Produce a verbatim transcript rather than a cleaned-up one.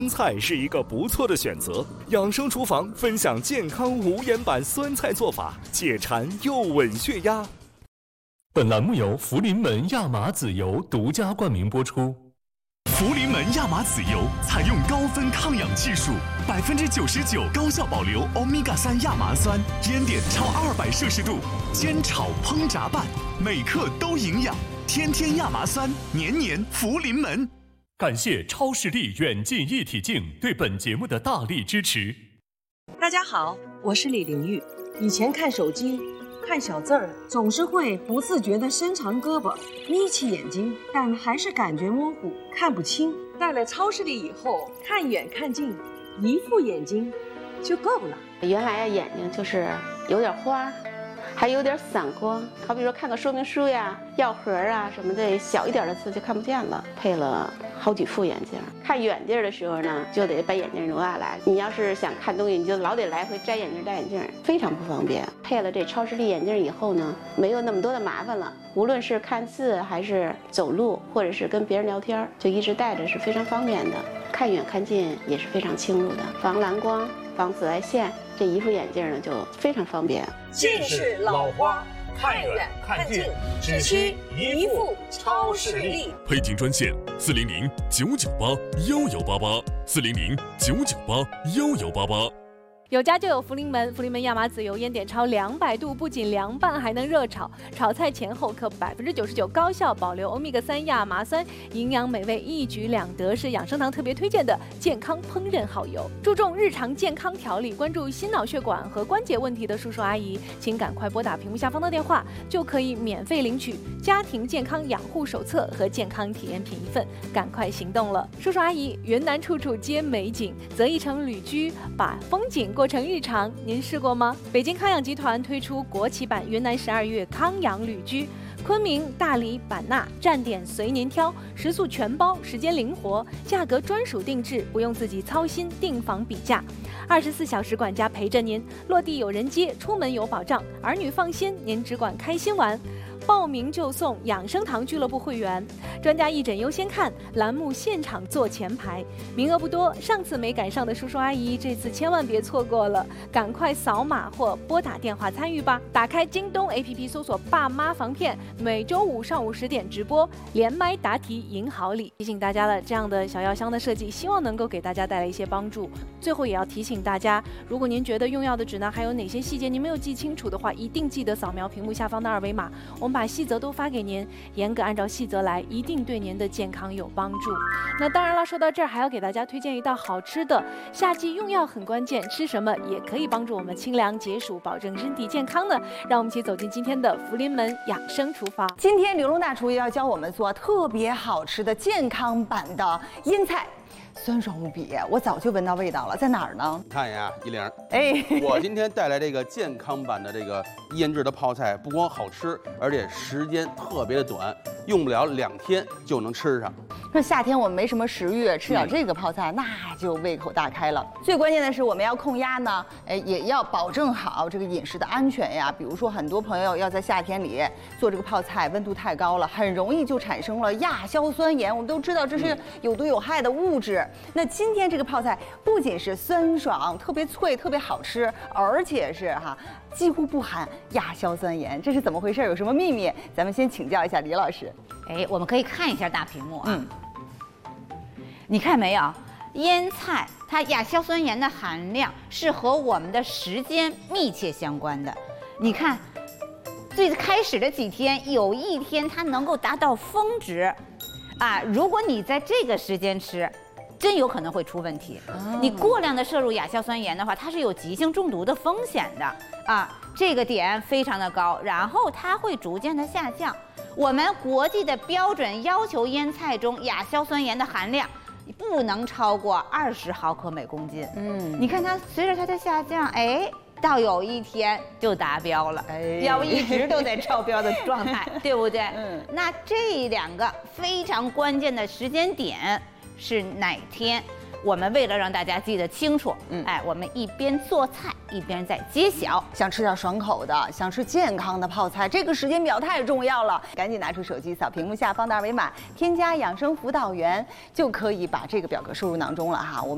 酸菜是一个不错的选择。养生厨房分享健康无盐版酸菜做法，解馋又稳血压。 本栏目由福临门亚麻籽油独家冠名播出。 福临门亚麻籽油采用高分抗氧技术，百分之九十九高效保留欧米伽三亚麻酸，烟点超二百摄氏度，煎炒烹炸拌，每克都营养。天天亚麻酸，年年福临门。 感谢超视力远近一体镜对本节目的大力支持。 大家好，我是李玲玉。以前看手机看小字儿，总是会不自觉地伸长胳膊，眯起眼睛，但还是感觉模糊，看不清。戴了超视力以后，看远看近，一副眼睛就够了。 原来眼睛就是有点花，还有点散光，好比说看个说明书呀、药盒啊什么的，小一点的字就看不见了。配了好几副眼镜，看远地儿的时候呢，就得把眼镜挪下来。你要是想看东西，你就老得来回摘眼镜戴眼镜，非常不方便。配了这超视力眼镜以后呢，没有那么多的麻烦了。无论是看字还是走路，或者是跟别人聊天，就一直戴着是非常方便的。看远看近也是非常清楚的，防蓝光、防紫外线。这一副眼镜呢就非常方便。 近视老花，看远看近，只需一副超视力。 配镜专线：四零零九九八幺幺八八，四零零九九八幺幺八八。 有家就有福临门，福临门亚麻籽油烟点超两百度，不仅凉拌，还能热炒。炒菜前后可百分之九十九高效保留欧米伽三亚麻酸，营养美味一举两得，是养生堂特别推荐的健康烹饪好油。注重日常健康调理，关注心脑血管和关节问题的叔叔阿姨，请赶快拨打屏幕下方的电话，就可以免费领取家庭健康养护手册和健康体验品一份，赶快行动了！叔叔阿姨，云南处处皆美景，择一城旅居，把风景过成日常，您试过吗？北京康养集团推出国企版云南十二月康养旅居，昆明、大理、版纳站点随您挑，食宿全包，时间灵活，价格专属定制，不用自己操心订房比价，二十四小时管家陪着您，落地有人接，出门有保障，儿女放心，您只管开心玩。报名就送养生堂俱乐部会员，专家义诊优先看，栏目现场坐前排，名额不多，上次没赶上的叔叔阿姨，这次千万别错过了，赶快扫码或拨打电话参与吧。打开京东 A P P 搜索爸妈防骗，每周五上午十点直播，连麦答题赢好礼。提醒大家了，这样的小药箱的设计，希望能够给大家带来一些帮助。最后也要提醒大家，如果您觉得用药的指南还有哪些细节您没有记清楚的话，一定记得扫描屏幕下方的二维码，我们把细则都发给您，严格按照细则来，一定对您的健康有帮助。那当然了，说到这儿还要给大家推荐一道好吃的。夏季用药很关键，吃什么也可以帮助我们清凉解暑，保证身体健康呢。让我们一起走进今天的福临门养生厨房。 今天刘龙大厨要教我们做特别好吃的健康版的腌菜。酸爽无比，我早就闻到味道了，在哪儿呢？ 看呀，依玲， 哎， 我今天带来这个健康版的这个腌制的泡菜，不光好吃，而且时间特别的短，用不了两天就能吃上。 说夏天我们没什么食欲，吃点这个泡菜，嗯、那就胃口大开了。最关键的是，我们要控压呢，哎，也要保证好这个饮食的安全呀。比如说，很多朋友要在夏天里做这个泡菜，温度太高了，很容易就产生了亚硝酸盐。我们都知道这是有毒有害的物质。嗯、那今天这个泡菜不仅是酸爽、特别脆、特别好吃，而且是哈几乎不含亚硝酸盐。这是怎么回事？有什么秘密？咱们先请教一下李老师。 哎，我们可以看一下大屏幕啊。 嗯。 你看没有，腌菜它亚硝酸盐的含量是和我们的时间密切相关的。你看，最开始的几天，有一天它能够达到峰值，啊，如果你在这个时间吃，真有可能会出问题。哦、你过量的摄入亚硝酸盐的话，它是有急性中毒的风险的啊，这个点非常的高，然后它会逐渐的下降。我们国际的标准要求腌菜中亚硝酸盐的含量不能超过二十毫克每公斤。嗯，你看它随着它的下降，哎，到有一天就达标了，哎，要一直都在超标的状态，对不对？嗯，那这两个非常关键的时间点是哪天？我们为了让大家记得清楚，嗯，哎，我们一边做菜一边在揭晓。 想吃点爽口的，想吃健康的泡菜，这个时间表太重要了，赶紧拿出手机扫屏幕下方的二维码，添加养生辅导员，就可以把这个表格输入囊中了哈。我们